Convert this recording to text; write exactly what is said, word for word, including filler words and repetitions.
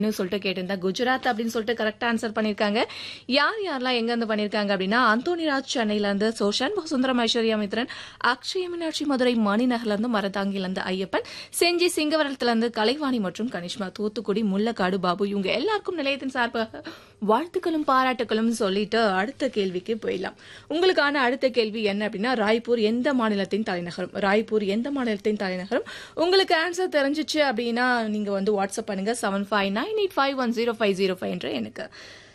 சொல்லிட்டு கேட்டிருந்தா குஜராத் அப்படின்னு சொல்லிட்டு கரெக்டா ஆன்சர் பண்ணிருக்காங்க. யார் யாரெல்லாம் எங்க இருந்து பண்ணிருக்காங்க அப்படின்னா அந்தோனிராஜ் சென்னையில இருந்து, சோஷன் சுந்தரம், ஐஸ்வர்யா மித்ரன், அக்ஷய மீனாட்சி மதுரை மணிநகர்ல இருந்து, மரதாங்கில இருந்து ஐயப்பன், செஞ்சி சிங்கவரத்துல இருந்து கலைவாணி மற்றும் கனிஷ்மா, தூத்துக்குடி முள்ளக்காடு பாபு, இவங்க எல்லாருக்கும் நிலையத்தின் சார்பாக வாழ்த்துக்களும் பாராட்டுகளும் சொல்லிட்டு அடுத்த கேள்விக்கு போயிடலாம். உங்களுக்கான அடுத்த கேள்வி என்ன அப்படின்னா ராய்ப்பூர் எந்த மாநிலத்தின் தலைநகரம்? ராய்ப்பூர் எந்த மாநிலத்தின் தலைநகரம்? உங்களுக்கு ஆன்சர் தெரிஞ்சிச்சு அப்படின்னா நீங்க வந்து வாட்ஸ்அப் பண்ணுங்க seven five nine eight five one zero five zero five என்ற எனக்கு.